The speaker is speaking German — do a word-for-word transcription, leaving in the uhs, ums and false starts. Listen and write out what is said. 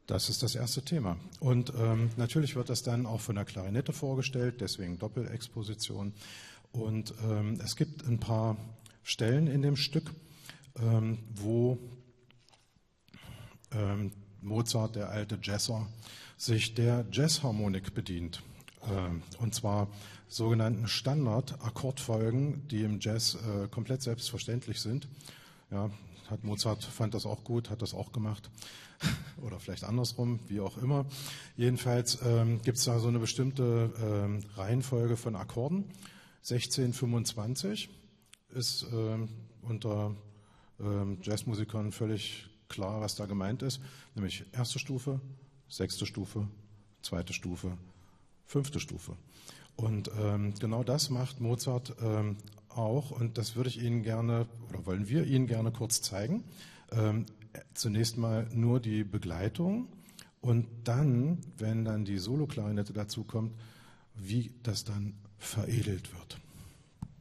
Das ist das erste Thema. Und ähm, natürlich wird das dann auch von der Klarinette vorgestellt, deswegen Doppelexposition. Und ähm, es gibt ein paar Stellen in dem Stück, ähm, wo ähm, Mozart, der alte Jazzer, sich der Jazzharmonik bedient. Ähm, und zwar sogenannten Standard-Akkordfolgen, die im Jazz äh, komplett selbstverständlich sind. Ja, hat Mozart fand das auch gut, hat das auch gemacht. Oder vielleicht andersrum, wie auch immer. Jedenfalls ähm, gibt es da so eine bestimmte ähm, Reihenfolge von Akkorden. sechzehn fünfundzwanzig ist ähm, unter ähm, Jazzmusikern völlig klar, was da gemeint ist. Nämlich erste Stufe, sechste Stufe, zweite Stufe, fünfte Stufe. Und ähm, genau das macht Mozart ähm, auch. Und das würde ich Ihnen gerne, oder wollen wir Ihnen gerne kurz zeigen. Ähm, Zunächst mal nur die Begleitung und dann, wenn dann die Solo-Klarinette dazu kommt, wie das dann veredelt wird.